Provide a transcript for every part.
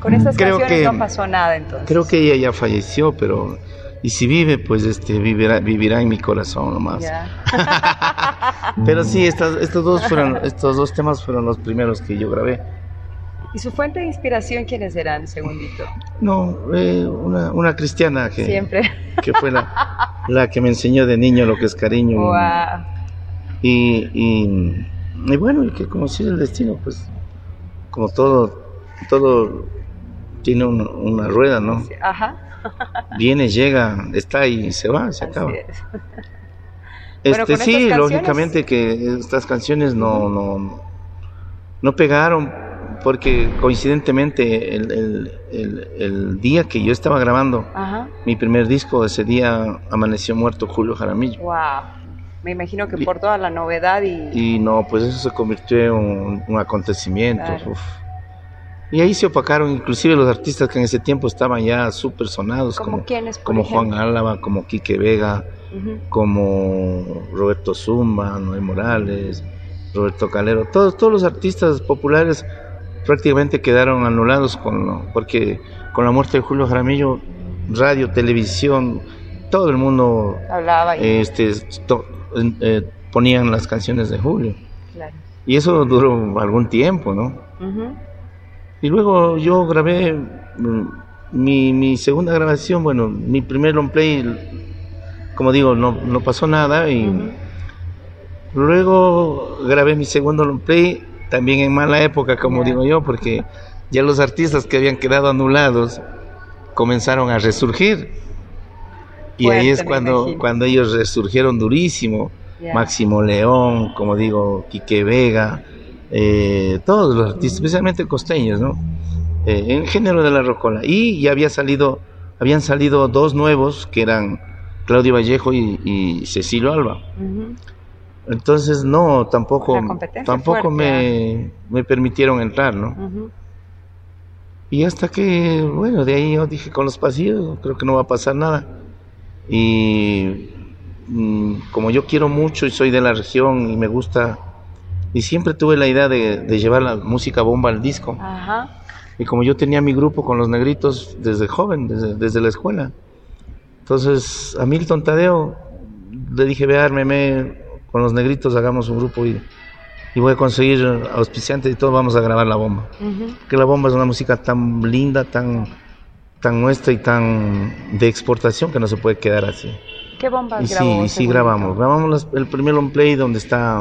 Con estas Creo canciones que- no pasó nada entonces. Creo que ella ya falleció, pero y si vive, pues vivirá en mi corazón nomás. Ya. Pero sí, estos dos temas fueron los primeros que yo grabé. ¿Y su fuente de inspiración quiénes eran, segundito? No, una cristiana Siempre. que fue la que me enseñó de niño lo que es cariño. Wow. Y bueno, y que como si el destino, pues, como todo tiene una rueda, ¿no? Ajá. Viene, llega, está y se va, se acaba. Así es. Bueno, con Sí, estas canciones- lógicamente que estas canciones no pegaron, porque coincidentemente el día que yo estaba grabando Ajá. mi primer disco, ese día amaneció muerto Julio Jaramillo. Wow. Me imagino que por toda la novedad y... Y no, pues eso se convirtió en un acontecimiento. Claro. Uf. Y ahí se opacaron inclusive los artistas que en ese tiempo estaban ya súper sonados, ¿Como quiénes, por como Juan ejemplo? Álava, como Quique Vega, Ujú. como Roberto Zumba, Noé Morales, Roberto Calero, todos los artistas populares prácticamente quedaron anulados porque con la muerte de Julio Jaramillo, radio, televisión, todo el mundo Hablaba y... ponían las canciones de Julio. Claro. Y eso duró algún tiempo, ¿no? Ujú. Y luego yo grabé mi segunda grabación, bueno, mi primer long play, como digo, no pasó nada. Y Ujú. luego grabé mi segundo long play, también en mala época, como Ya. digo yo, porque ya los artistas que habían quedado anulados comenzaron a resurgir. Y ahí es Fuerte, me imagino. cuando ellos resurgieron durísimo. Ya. Máximo León, como digo, Quique Vega, todos los artistas, especialmente costeños, ¿no? En género de la rocola. Y ya habían salido dos nuevos, que eran Claudio Vallejo y Cecilio Alba. Ujú. Entonces, no, La tampoco competencia me permitieron entrar, ¿no? Ujú. Y hasta que, bueno, de ahí yo dije, con los pasillos, creo que no va a pasar nada. Y como yo quiero mucho y soy de la región y me gusta, y siempre tuve la idea de llevar la música bomba al disco. Ajá. Y como yo tenía mi grupo con los Negritos desde joven, desde la escuela, entonces a Milton Tadeo le dije, ve, ármeme con los Negritos, hagamos un grupo y voy a conseguir auspiciantes y todo, vamos a grabar La Bomba. Ujú. Que La Bomba es una música tan linda, tan nuestra y tan de exportación que no se puede quedar así. ¿Qué bombas Y grabó? sí, segundito? grabamos el primer long play donde está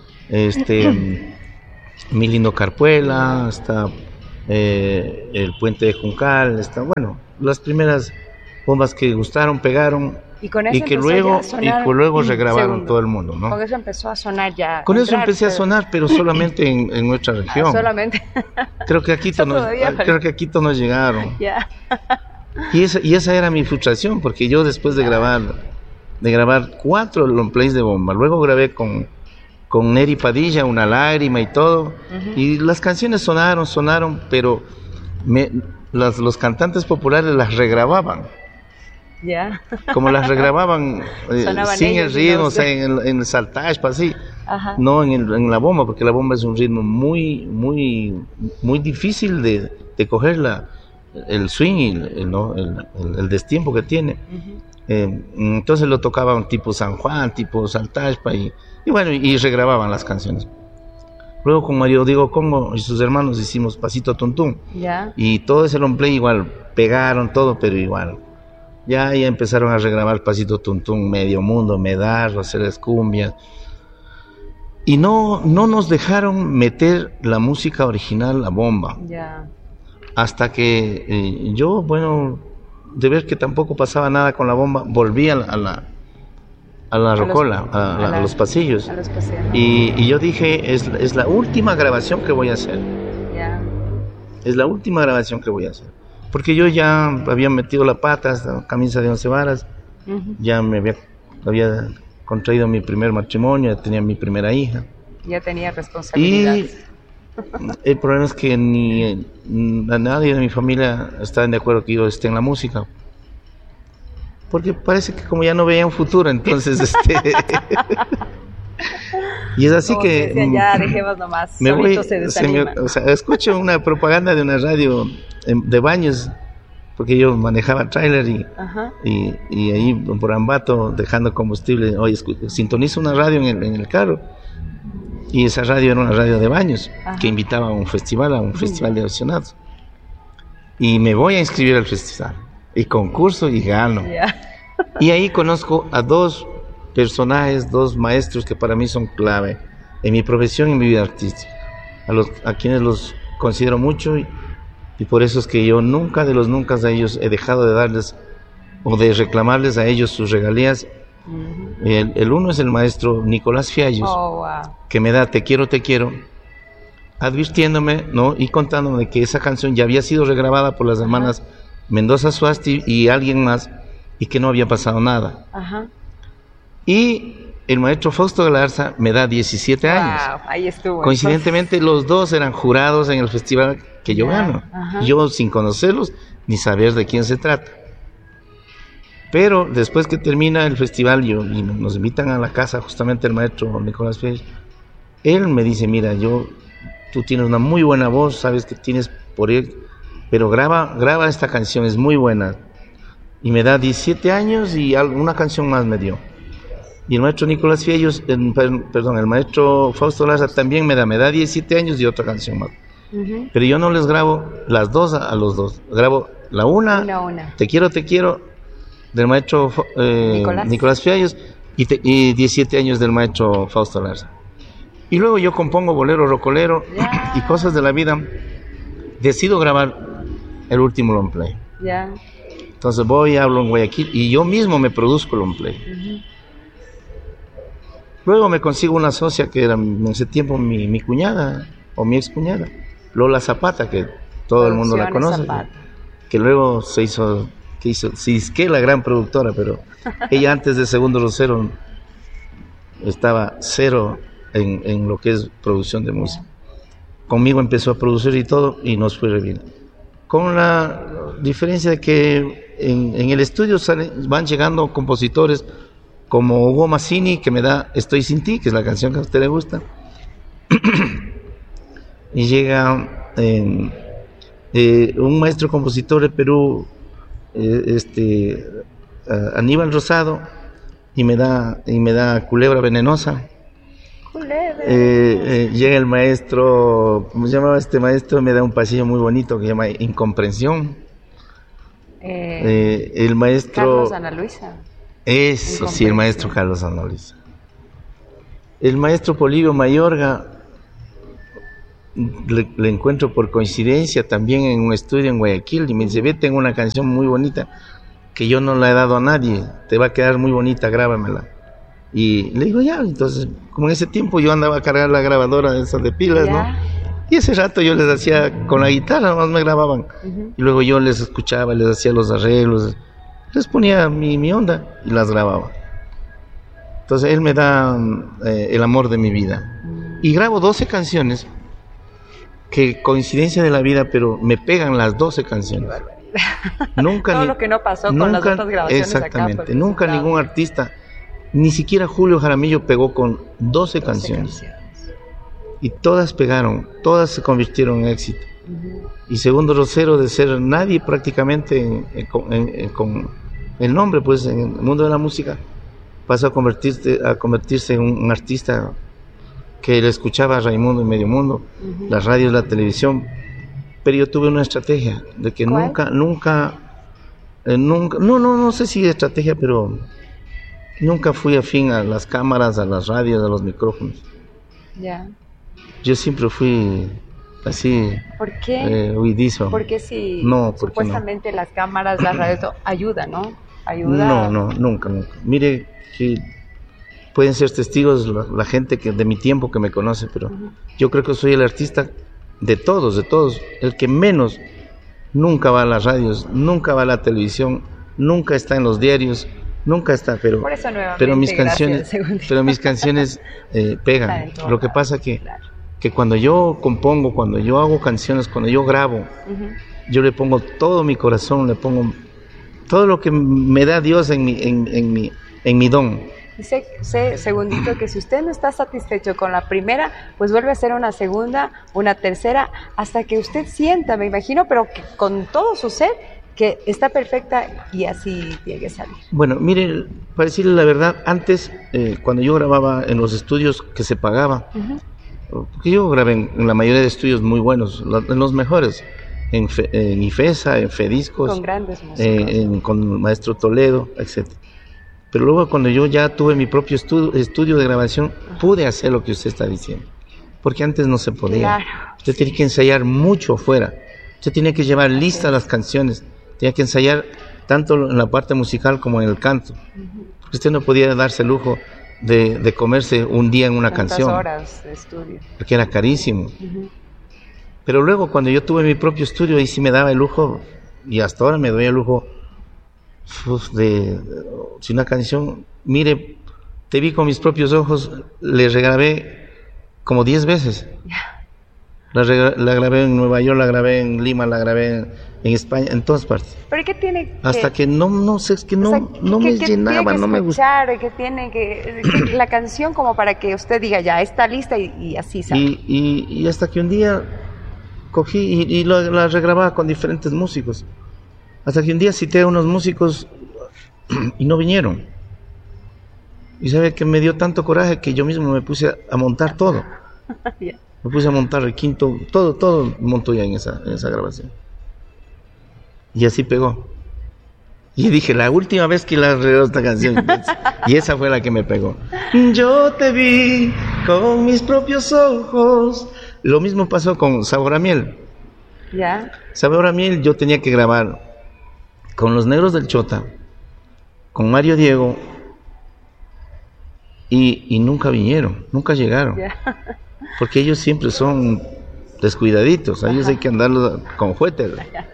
Mi Lindo Carpuela, está el Puente de Juncal, está, bueno, las primeras bombas que gustaron, pegaron Y con eso y que empezó ya luego a sonar. regrabaron Segundo. todo el mundo, ¿no? Con eso empezó a sonar ya. Con eso entrar, empecé a pero- sonar, pero solamente en nuestra región. Solamente. Creo que a Quito no, Todavía creo que a Quito no llegaron. Ya. Y esa era mi frustración, porque yo después de grabar 4 long plays de bomba, luego grabé con Neri Padilla, Una Lágrima y todo, y las canciones sonaron, pero los cantantes populares las regrababan. Ya. Como las regrababan Sonaban sin el ellos y ritmo, no o sea, usted. en el saltaje, así, Ajá. no en la bomba, porque la bomba es un ritmo muy difícil de coger el swing y el destiempo que tiene. Ujú. Entonces lo tocaban tipo San Juan, tipo Saltajpa y bueno, y regrababan las canciones. Luego con Mario Diego Congo y sus hermanos hicimos Pasito Tuntún Ya. y todo ese long play igual, pegaron todo, pero igual. Ya empezaron a regrabar Pasito Tuntún, Medio Mundo, Medardo, hacer cumbias. Y no nos dejaron meter la música original, la bomba. Ya. Hasta que yo, bueno, de ver que tampoco pasaba nada con la bomba, volví a la rocola, a los pasillos. A los pasillos. Y yo dije, es la última grabación que voy a hacer. Ya. Es la última grabación que voy a hacer. Porque yo ya había metido la pata, hasta camisa de 11 varas, Ujú. ya había contraído mi primer matrimonio, ya tenía mi primera hija. Ya tenía responsabilidad. Y el problema es que ni a nadie de mi familia está de acuerdo que yo esté en la música. Porque parece que como ya no veía un futuro, entonces Y es así Como que decían, ya dejemos nomás, me voy, solito se desanima. o sea, escucho una propaganda de una radio de Baños, porque yo manejaba tráiler y ahí por Ambato dejando combustible, oye, sintonizo una radio en el carro, y esa radio era una radio de Baños, que invitaba a un festival de aficionados, y me voy a inscribir al festival, y concurso y gano. Y ahí conozco a dos personajes, dos maestros que para mí son clave en mi profesión y en mi vida artística, a quienes los considero mucho, y por eso es que yo nunca a ellos he dejado de darles o de reclamarles a ellos sus regalías. El uno es el maestro Nicolás Fiallos, que me da Te quiero, advirtiéndome, ¿no? Y contándome de que esa canción ya había sido regrabada por las hermanas Mendoza Suasti y alguien más, y que no había pasado nada. Y el maestro Fausto Galarza me da 17 años. Ahí estuvo. Coincidentemente, los dos eran jurados en el festival que yo gano. Yo sin conocerlos ni saber de quién se trata. Pero después que termina el festival, y nos invitan a la casa justamente el maestro Nicolás Fiallos, él me dice, mira, tú tienes una muy buena voz, sabes que tienes por él, pero graba esta canción, es muy buena. Y me da 17 años y una canción más me dio. Y el maestro Nicolás Fiallos, el maestro Fausto Larza también me da 17 años y otra canción más. Pero yo no les grabo las dos a los dos. Grabo la una. Te quiero, del maestro Nicolás Fiallos, y 17 años del maestro Fausto Larza. Y luego yo compongo bolero, rocolero y cosas de la vida. Decido grabar el último long play. Entonces hablo en Guayaquil y yo mismo me produzco el long play. Luego me consigo una socia que era en ese tiempo mi cuñada o mi ex cuñada, Lola Zapata, que todo el mundo la conoce, que luego se hizo la gran productora, pero ella antes de Segundo Rosero estaba cero en lo que es producción de música. Conmigo empezó a producir y todo, y nos fue re bien. Con la diferencia de que en el estudio van llegando compositores como Hugo Mazzini, que me da Estoy sin ti, que es la canción que a usted le gusta. Y llega un maestro compositor de Perú, Aníbal Rosado, y me da Culebra Venenosa. Llega el maestro, ¿cómo se llamaba este maestro? Me da un pasillo muy bonito que se llama Incomprensión. El maestro Carlos Ana Luisa. Eso sí, el maestro Carlos Ana Luisa. El maestro Polibio Mayorga le encuentro por coincidencia también en un estudio en Guayaquil y me dice, tengo una canción muy bonita que yo no la he dado a nadie, te va a quedar muy bonita, grábamela. Y le digo, ya. Entonces, como en ese tiempo yo andaba a cargar la grabadora esas de pilas, ¿no? Y ese rato yo les hacía con la guitarra, nomás me grababan. Y luego yo les escuchaba, les hacía los arreglos, les ponía mi onda y las grababa. Entonces él me da el amor de mi vida. Y grabo 12 canciones, que coincidencia de la vida, pero me pegan las 12 canciones. Nunca todo lo que no pasó con las otras grabaciones. Exactamente, acá, nunca ningún artista, ni siquiera Julio Jaramillo pegó con 12 canciones. Y todas pegaron, todas se convirtieron en éxito. Y Segundo Rosero, de ser nadie prácticamente con el nombre, pues en el mundo de la música, pasó a convertirse en un artista que le escuchaba a Raimundo y Medio Mundo, las radios, la televisión. Pero yo tuve una estrategia de que nunca, no sé si estrategia, pero nunca fui afín a las cámaras, a las radios, a los micrófonos. Yo siempre fui así. ¿Por qué? Huidizo. Porque si supuestamente las cámaras, las radios ayudan, ¿no? Ayuda. No, nunca. Mire que pueden ser testigos la gente de mi tiempo que me conoce, pero yo creo que soy el artista de todos, el que menos nunca va a las radios, nunca va a la televisión, nunca está en los diarios, nunca está, pero mis canciones pegan. Lo que pasa que cuando yo compongo, cuando yo hago canciones, cuando yo grabo, yo le pongo todo mi corazón, le pongo todo lo que me da Dios en mi don. sé, segundito, que si usted no está satisfecho con la primera, pues vuelve a hacer una segunda, una tercera, hasta que usted sienta, me imagino, pero que con todo su ser, que está perfecta y así llegue a salir. Bueno, mire, para decirle la verdad, antes, cuando yo grababa en los estudios que se pagaba, porque yo grabé en la mayoría de estudios muy buenos, en los mejores, en IFESA, en FEDiscos, con grandes músicos, con el maestro Toledo, etc. Pero luego cuando yo ya tuve mi propio estudio de grabación, pude hacer lo que usted está diciendo, porque antes no se podía. Claro, usted tiene que ensayar mucho fuera, usted tiene que llevar listas las canciones, tenía que ensayar tanto en la parte musical como en el canto, porque usted no podía darse el lujo de comerse un día en una canción, horas de estudio, porque era carísimo. Pero luego cuando yo tuve mi propio estudio, ahí sí me daba el lujo, y hasta ahora me doy el lujo de si una canción, mire, te vi con mis propios ojos, le regrabé como 10 veces. La grabé en Nueva York, la grabé en Lima, la grabé en España, en todas partes. ¿Pero qué tiene hasta que no sé, es que no, o sea, no me llenaba, no me gustaba. Que tiene que la canción como para que usted diga, ya, está lista y así sale. Y hasta que un día cogí y la regrababa con diferentes músicos. Hasta que un día cité a unos músicos y no vinieron. Y sabe que me dio tanto coraje que yo mismo me puse a montar todo. Yeah. Me puse a montar el quinto, todo monto ya en esa grabación. Y así pegó. Y dije, la última vez que la arregló esta canción, y esa fue la que me pegó. Yo te vi con mis propios ojos. Lo mismo pasó con Sabor a Miel. ¿Ya? Sabor a Miel yo tenía que grabar con Los Negros del Chota, con Mario Diego, y nunca vinieron, nunca llegaron. Yeah. Porque ellos siempre son descuidaditos, a ellos hay que andarlos con juguetes.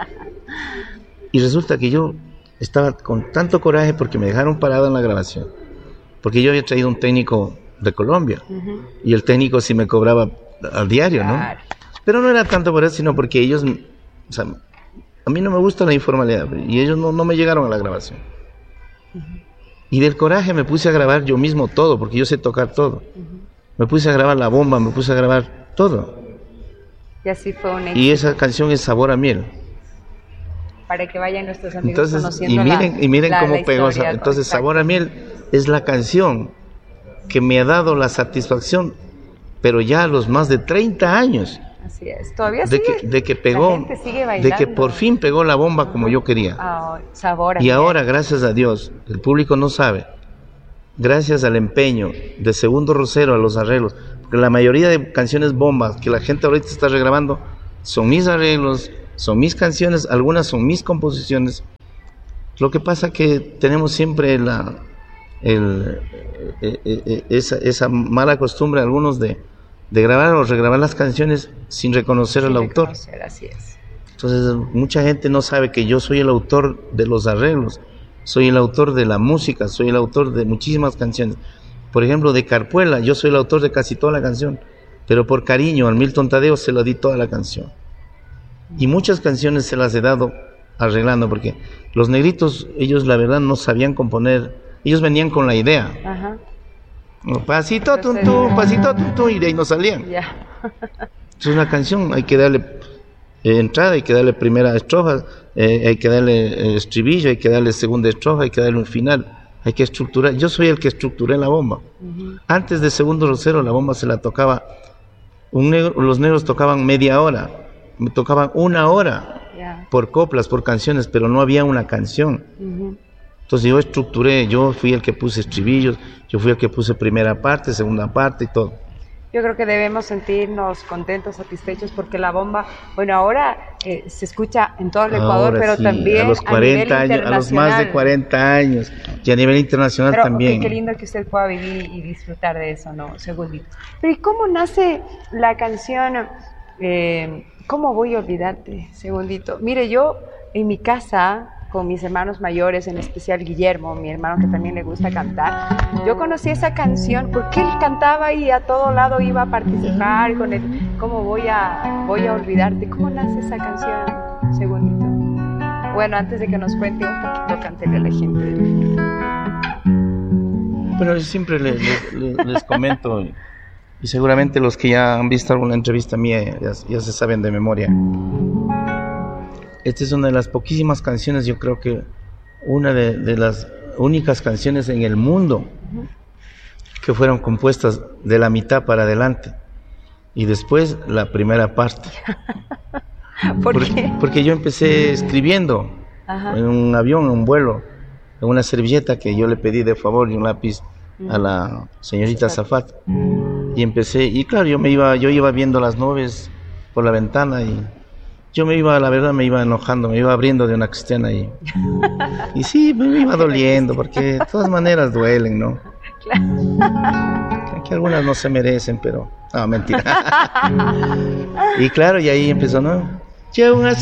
Y resulta que yo estaba con tanto coraje porque me dejaron parado en la grabación, porque yo había traído un técnico de Colombia, y el técnico sí me cobraba al diario, ¿no? Pero no era tanto por eso, sino porque ellos, o sea, a mí no me gusta la informalidad, y ellos no me llegaron a la grabación. Y del coraje me puse a grabar yo mismo todo, porque yo sé tocar todo. Me puse a grabar la bomba, me puse a grabar todo. Y así fue un éxito. Y esa canción es Sabor a Miel. Para que vayan nuestros amigos conociendo y miren cómo pegó. Entonces, Sabor a Miel es la canción que me ha dado la satisfacción, pero ya a los más de 30 años. Así es, todavía sigue. De que pegó, de que por fin pegó la bomba como yo quería. Sabor a y Miel. Ahora, gracias a Dios, el público no sabe, gracias al empeño de Segundo Rosero a los arreglos, porque la mayoría de canciones bombas que la gente ahorita está regrabando son mis arreglos, son mis canciones, algunas son mis composiciones. Lo que pasa que tenemos siempre esa mala costumbre algunos de grabar o regrabar las canciones sin reconocer al autor. Así es. Entonces mucha gente no sabe que yo soy el autor de los arreglos, soy el autor de la música, soy el autor de muchísimas canciones. Por ejemplo, de Carpuela, yo soy el autor de casi toda la canción, pero por cariño al Milton Tadeo se lo di toda la canción. Y muchas canciones se las he dado arreglando, porque los negritos, ellos la verdad no sabían componer, ellos venían con la idea. Ajá. Pasito tuntú, pasito tuntú, y de ahí no salían. Ya. Entonces una canción hay que darle entrada, hay que darle primera estrofa, hay que darle estribillo, hay que darle segunda estrofa, hay que darle un final, hay que estructurar. Yo soy el que estructuré la bomba. Antes de Segundo Rosero la bomba se la tocaba los negros tocaban media hora, me tocaban 1 hora por coplas, por canciones, pero no había una canción. Entonces yo estructuré, yo fui el que puse estribillos, yo fui el que puse primera parte, segunda parte y todo. Yo creo que debemos sentirnos contentos, satisfechos, porque la bomba, bueno, ahora se escucha en todo el Ecuador, ahora pero sí, también a los 40 años, a los más de 40 años, y a nivel internacional pero, también. Qué lindo que usted pueda vivir y disfrutar de eso, ¿no? Segundito. Pero ¿y cómo nace la canción ¿Cómo voy a olvidarte? Segundito. Mire, yo en mi casa, con mis hermanos mayores, en especial Guillermo, mi hermano que también le gusta cantar, yo conocí esa canción porque él cantaba y a todo lado iba a participar con el ¿Cómo voy a olvidarte? ¿Cómo nace esa canción? Segundito. Bueno, antes de que nos cuente un poquito, cántele a la gente. pero siempre les comento, y seguramente los que ya han visto alguna entrevista mía ya se saben de memoria. Esta es una de las poquísimas canciones, yo creo que una de las únicas canciones en el mundo que fueron compuestas de la mitad para adelante y después la primera parte. ¿Por qué? Porque yo empecé escribiendo en un avión, en un vuelo, en una servilleta que yo le pedí de favor y un lápiz a la señorita Azafat. Y empecé, y claro, yo iba viendo las nubes por la ventana y yo la verdad me iba enojando, me iba abriendo de una cristiana y sí, me iba doliendo, porque de todas maneras duelen, ¿no? Claro. Que algunas no se merecen, pero... No, mentira. Y claro, y ahí empezó, ¿no?